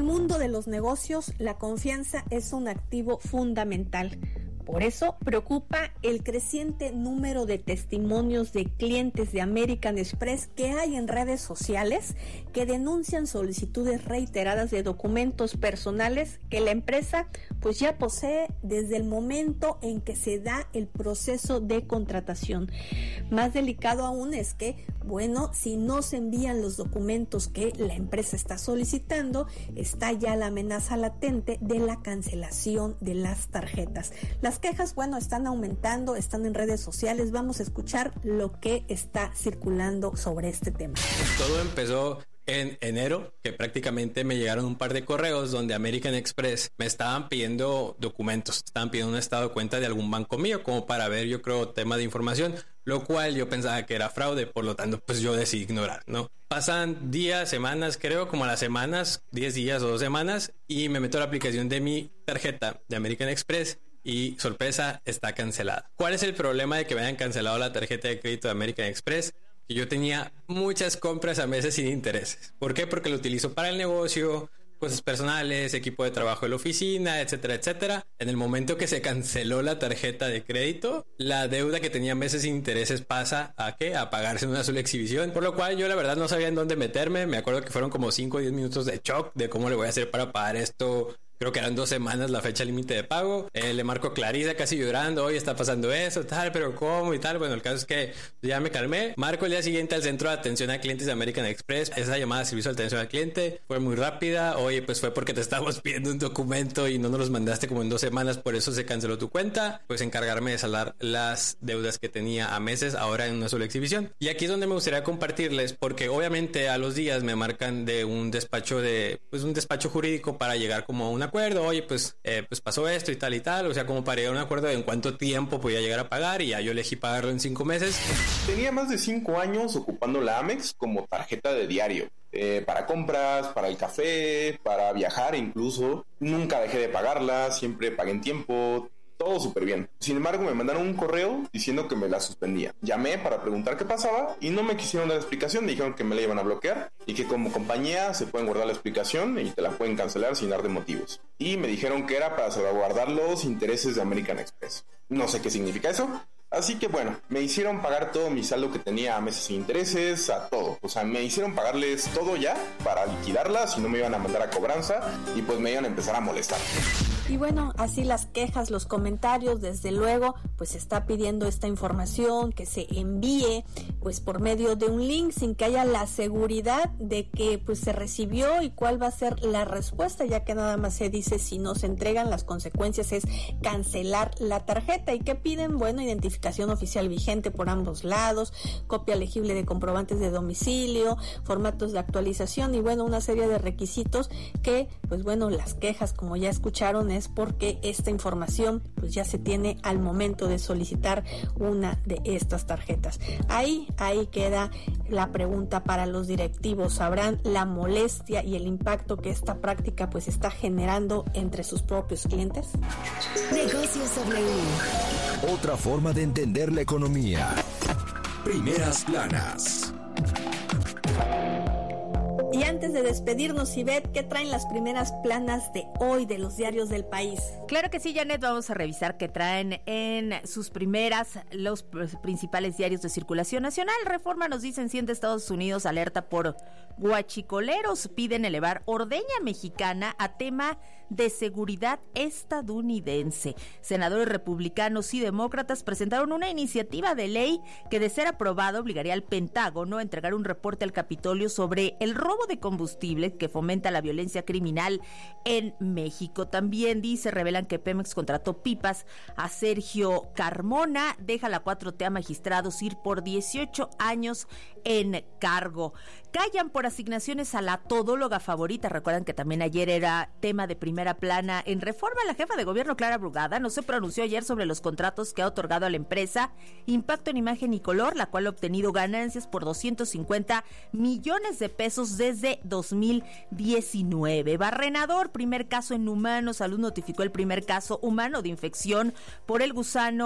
mundo de los negocios, la confianza es un activo fundamental. Por eso preocupa el creciente número de testimonios de clientes de American Express que hay en redes sociales que denuncian solicitudes reiteradas de documentos personales que la empresa pues ya posee desde el momento en que se da el proceso de contratación. Más delicado aún es que, bueno, si no se envían los documentos que la empresa está solicitando, está ya la amenaza latente de la cancelación de las tarjetas. Las quejas, bueno, están aumentando, están en redes sociales. Vamos a escuchar lo que está circulando sobre este tema. Todo empezó en enero, que prácticamente me llegaron un par de correos donde American Express me estaban pidiendo documentos, estaban pidiendo un estado de cuenta de algún banco mío, como para ver, yo creo, tema de información, lo cual yo pensaba que era fraude, por lo tanto, pues yo decidí ignorar, ¿no? Pasan días, semanas, creo, como a las semanas, 10 días o 2 semanas, y me meto a la aplicación de mi tarjeta de American Express y, sorpresa, está cancelada. ¿Cuál es el problema de que me hayan cancelado la tarjeta de crédito de American Express? Que yo tenía muchas compras a meses sin intereses. ¿Por qué? Porque lo utilizo para el negocio, cosas personales, equipo de trabajo de la oficina, etcétera, etcétera. En el momento que se canceló la tarjeta de crédito, la deuda que tenía meses sin intereses pasa a ¿qué? A pagarse en una sola exhibición. Por lo cual yo la verdad no sabía en dónde meterme. Me acuerdo que fueron como 5 o 10 minutos de shock de cómo le voy a hacer para pagar esto. Creo que eran 2 semanas la fecha límite de pago. Le marco a Clarisa casi llorando. Oye, está pasando eso, tal, pero ¿cómo? Y tal. Bueno, el caso es que ya me calmé. Marco el día siguiente al centro de atención a clientes de American Express. Esa llamada de servicio de atención al cliente fue muy rápida. Oye, pues fue porque te estábamos pidiendo un documento y no nos los mandaste como en 2 semanas. Por eso se canceló tu cuenta. Pues encargarme de saldar las deudas que tenía a meses, ahora en una sola exhibición. Y aquí es donde me gustaría compartirles, porque obviamente a los días me marcan de un despacho jurídico para llegar como a una acuerdo. Oye, pues pasó esto y tal, o sea, como para llegar a un acuerdo de en cuánto tiempo podía llegar a pagar, y ya yo elegí pagarlo en 5 meses. Tenía más de 5 años ocupando la Amex como tarjeta de diario, para compras, para el café, para viajar incluso. Nunca dejé de pagarla, siempre pagué en tiempo, todo súper bien. Sin embargo, me mandaron un correo diciendo que me la suspendía. Llamé para preguntar qué pasaba y no me quisieron dar explicación. Me dijeron que me la iban a bloquear y que como compañía se pueden guardar la explicación y te la pueden cancelar sin dar de motivos. Y me dijeron que era para salvaguardar los intereses de American Express. No sé qué significa eso. Así que bueno, me hicieron pagar todo mi saldo que tenía a meses sin intereses, a todo. O sea, me hicieron pagarles todo ya para liquidarla, si no me iban a mandar a cobranza y pues me iban a empezar a molestar. Y bueno, así las quejas, los comentarios, desde luego, pues se está pidiendo esta información que se envíe pues por medio de un link sin que haya la seguridad de que pues se recibió y cuál va a ser la respuesta, ya que nada más se dice si no se entregan, las consecuencias es cancelar la tarjeta. ¿Y qué piden? Bueno, identificación oficial vigente por ambos lados, copia legible de comprobantes de domicilio, formatos de actualización y bueno, una serie de requisitos que pues bueno, las quejas, como ya escucharon, es porque esta información pues ya se tiene al momento de solicitar una de estas tarjetas. Ahí queda la pregunta para los directivos. ¿Sabrán la molestia y el impacto que esta práctica pues está generando entre sus propios clientes? Negocios W. Otra forma de entender la economía. Primeras planas. Y antes de despedirnos, Ivette, ¿qué traen las primeras planas de hoy de los diarios del país? Claro que sí, Janet, vamos a revisar qué traen en sus primeras los principales diarios de circulación nacional. Reforma nos dice: enciende Estados Unidos alerta por guachicoleros, piden elevar ordeña mexicana a tema de seguridad estadounidense. Senadores republicanos y demócratas presentaron una iniciativa de ley que, de ser aprobada, obligaría al Pentágono a entregar un reporte al Capitolio sobre el robo de combustible que fomenta la violencia criminal en México. También revelan que Pemex contrató pipas a Sergio Carmona, deja la 4T a magistrados ir por 18 años en cargo. Callan por asignaciones a la todóloga favorita. Recuerdan que también ayer era tema de primera plana en Reforma. La jefa de gobierno, Clara Brugada, no se pronunció ayer sobre los contratos que ha otorgado a la empresa Impacto en Imagen y Color, la cual ha obtenido ganancias por 250 millones de pesos desde 2019. Barrenador, primer caso en humanos. Salud notificó el primer caso humano de infección por el gusano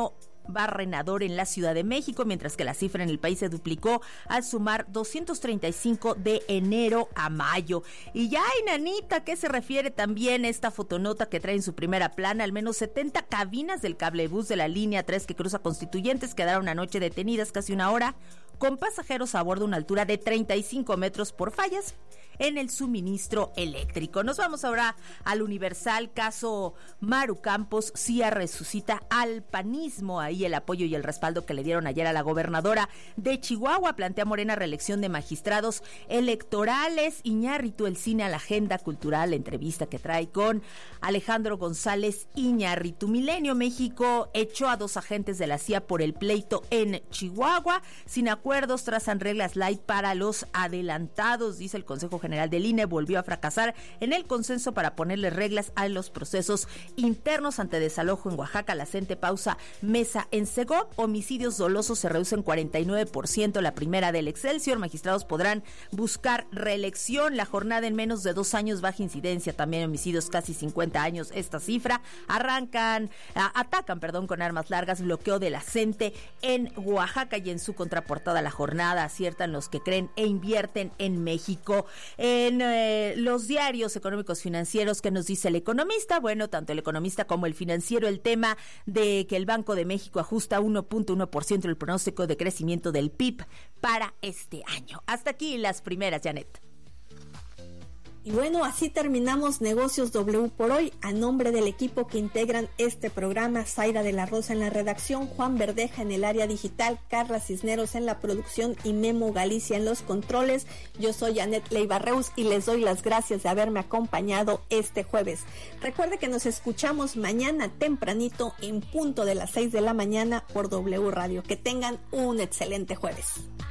barrenador en la Ciudad de México, mientras que la cifra en el país se duplicó al sumar 235 de enero a mayo. Y ya, Nanita, ¿qué se refiere también esta fotonota que trae en su primera plana? Al menos 70 cabinas del cablebús de la línea 3 que cruza Constituyentes quedaron anoche detenidas casi una hora con pasajeros a bordo a una altura de 35 metros por fallas en el suministro eléctrico. Nos vamos ahora al Universal. Caso Maru Campos, CIA resucita al panismo. Ahí el apoyo y el respaldo que le dieron ayer a la gobernadora de Chihuahua. Plantea Morena reelección de magistrados electorales. Iñárritu, el cine a la agenda cultural. Entrevista que trae con Alejandro González Iñárritu. Milenio, México echó a 2 agentes de la CIA por el pleito en Chihuahua. Sin acuerdos, trazan reglas light para los adelantados, dice el Consejo General del INE. Volvió a fracasar en el consenso para ponerle reglas a los procesos internos. Ante desalojo en Oaxaca, la CENTE pausa mesa en Segov. Homicidios dolosos se reducen 49%, la primera del Excelsior. Magistrados podrán buscar reelección. La jornada en menos de 2 años, baja incidencia. También homicidios casi 50 años, esta cifra. Atacan con armas largas, bloqueo de la CENTE en Oaxaca. Y en su contraportada, la jornada, aciertan los que creen e invierten en México. En los diarios económicos financieros, ¿qué nos dice El Economista? Bueno, tanto El Economista como El Financiero, el tema de que el Banco de México ajusta 1.1% el pronóstico de crecimiento del PIB para este año. Hasta aquí las primeras, Janet. Y bueno, así terminamos Negocios W por hoy. A nombre del equipo que integran este programa, Zaira de la Rosa en la redacción, Juan Verdeja en el área digital, Carla Cisneros en la producción y Memo Galicia en los controles, yo soy Janet Leiva Reus y les doy las gracias de haberme acompañado este jueves. Recuerde que nos escuchamos mañana tempranito en punto de las 6 de la mañana por W Radio. Que tengan un excelente jueves.